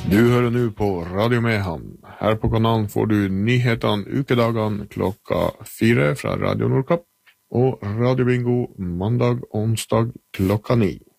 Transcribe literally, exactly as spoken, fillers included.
Du hører nå på Radio Mehamn. Her på kanalen får du nyhetene ukedagene klokka fire fra Radio Nordkapp, og Radio Bingo mandag og onsdag klokka ni.